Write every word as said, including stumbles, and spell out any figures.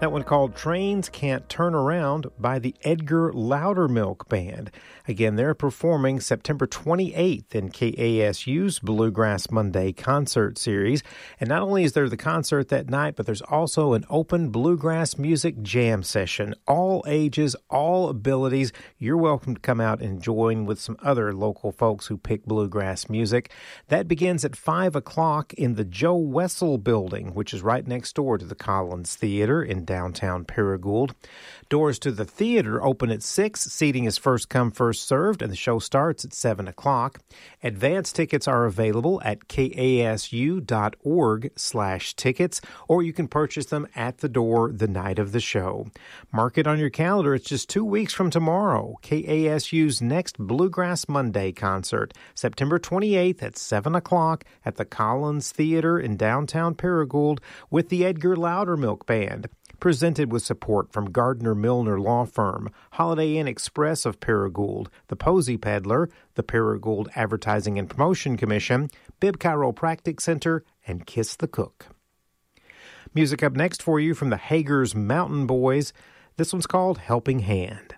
That one called Trains Can't Turn Around by the Edgar Loudermilk Band. Again, they're performing September twenty-eighth in K A S U's Bluegrass Monday concert series. And not only is there the concert that night, but there's also an open bluegrass music jam session. All ages, all abilities. You're welcome to come out and join with some other local folks who pick bluegrass music. That begins at five o'clock in the Joe Wessel Building, which is right next door to the Collins Theater in downtown Paragould. Doors to the theater open at six. Seating is first come, first served, and the show starts at seven o'clock. Advance tickets are available at kasu.org slash tickets, or you can purchase them at the door the night of the show. Mark it on your calendar. It's just two weeks from tomorrow. K A S U's next Bluegrass Monday concert, September twenty-eighth at seven o'clock at the Collins Theater in downtown Paragould with the Edgar Loudermilk Band. Presented with support from Gardner Milner Law Firm, Holiday Inn Express of Paragould, the Posey Peddler, the Paragould Advertising and Promotion Commission, Bibb Chiropractic Center, and Kiss the Cook. Music up next for you from the Hager's Mountain Boys. This one's called Helping Hand.